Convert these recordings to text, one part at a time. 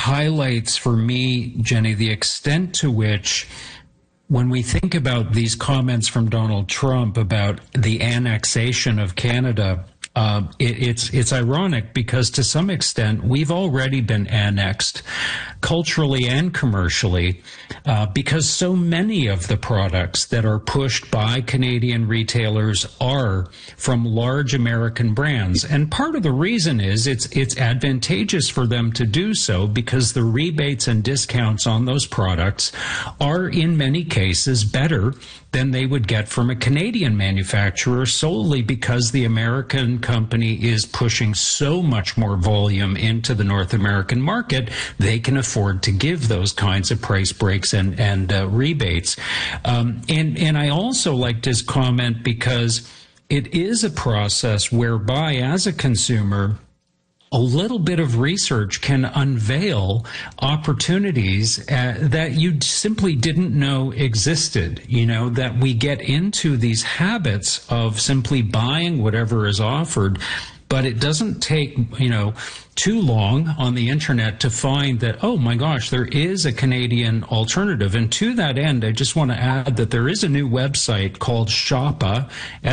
highlights for me, Jenny, the extent to which, when we think about these comments from Donald Trump about the annexation of Canada, it's ironic because to some extent we've already been annexed culturally and commercially because so many of the products that are pushed by Canadian retailers are from large American brands. And part of the reason is it's advantageous for them to do so because the rebates and discounts on those products are in many cases better than they would get from a Canadian manufacturer solely because the American company is pushing so much more volume into the North American market, they can afford to give those kinds of price breaks and rebates. And I also liked his comment because it is a process whereby, as a consumer, a little bit of research can unveil opportunities that you simply didn't know existed. You know, that we get into these habits of simply buying whatever is offered, but it doesn't take, too long on the internet to find that, oh my gosh, there is a Canadian alternative. And to that end, I just want to add that there is a new website called Shoppa,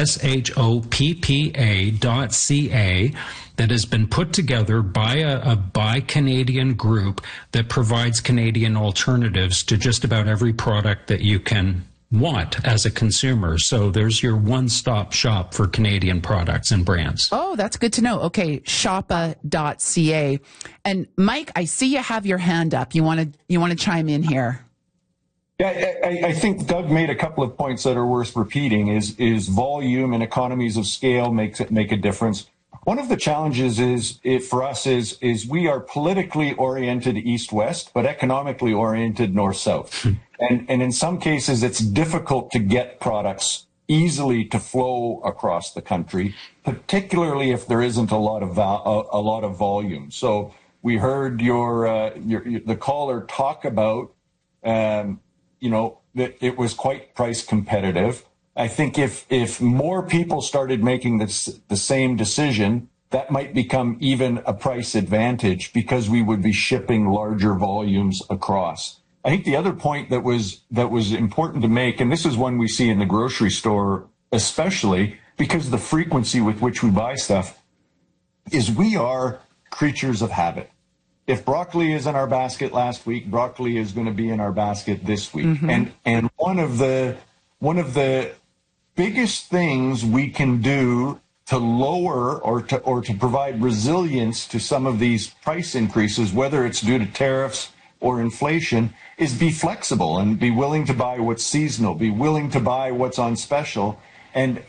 SHOPPA.ca, that has been put together by a Buy Canadian group that provides Canadian alternatives to just about every product that you can want as a consumer. So there's your one-stop shop for Canadian products and brands. Oh, that's good to know. Okay, shoppa.ca. And Mike, I see you have your hand up. You want to chime in here? Yeah, I think Doug made a couple of points that are worth repeating. Is volume and economies of scale make a difference. One of the challenges for us is we are politically oriented east-west, but economically oriented north-south. And in some cases, it's difficult to get products easily to flow across the country, particularly if there isn't a lot of volume. So we heard the caller talk about, that it was quite price competitive. I think if more people started making the same decision, that might become even a price advantage because we would be shipping larger volumes across. I think the other point that was important to make, and this is one we see in the grocery store especially because of the frequency with which we buy stuff, is we are creatures of habit. If broccoli is in our basket last week, broccoli is going to be in our basket this week. Mm-hmm. And one of the biggest things we can do to lower or to provide resilience to some of these price increases, whether it's due to tariffs or inflation, is be flexible and be willing to buy what's seasonal, be willing to buy what's on special. And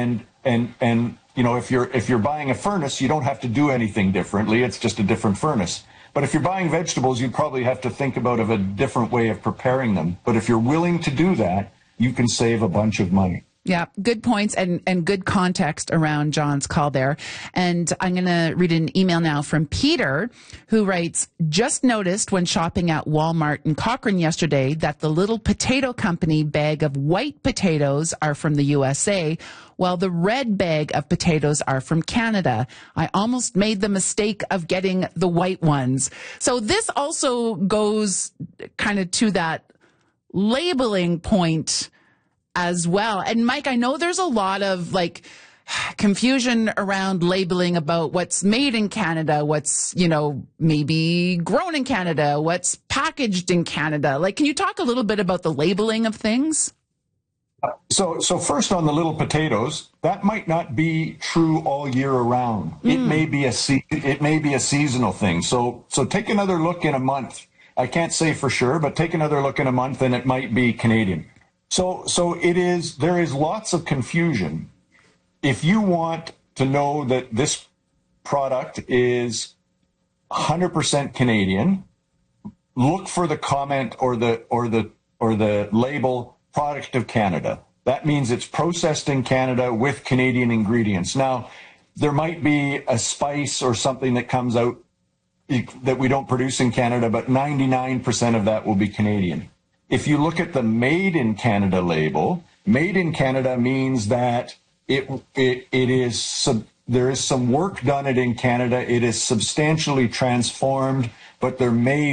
if you're buying a furnace, you don't have to do anything differently. It's just a different furnace. But if you're buying vegetables, you probably have to think about a different way of preparing them. But if you're willing to do that, you can save a bunch of money. Yeah, good points and good context around John's call there. And I'm going to read an email now from Peter, who writes, just noticed when shopping at Walmart in Cochrane yesterday that the Little Potato Company bag of white potatoes are from the USA, while the red bag of potatoes are from Canada. I almost made the mistake of getting the white ones. So this also goes kind of to that labeling point as well. And Mike, I know there's a lot of confusion around labeling about what's made in Canada, what's, maybe grown in Canada, what's packaged in Canada. Can you talk a little bit about the labeling of things? So first on the little potatoes, that might not be true all year around. It may be a seasonal thing. So take another look in a month. I can't say for sure, but take another look in a month and it might be Canadian. So there is lots of confusion. If you want to know that this product is 100% Canadian, look for the comment or the label product of Canada. That means it's processed in Canada with Canadian ingredients. Now, there might be a spice or something that comes out that we don't produce in Canada, but 99% of that will be Canadian. If you look at the Made in Canada label, Made in Canada means that there is some work done in Canada. It is substantially transformed, but they're made